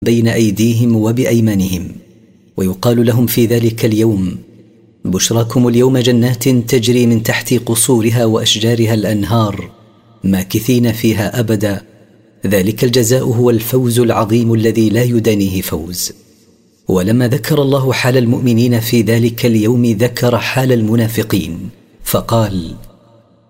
بين أيديهم وبأيمانهم. ويقال لهم في ذلك اليوم: بشراكم اليوم جنات تجري من تحت قصورها وأشجارها الأنهار ماكثين فيها أبدا، ذلك الجزاء هو الفوز العظيم الذي لا يدانيه فوز. ولما ذكر الله حال المؤمنين في ذلك اليوم ذكر حال المنافقين فقال: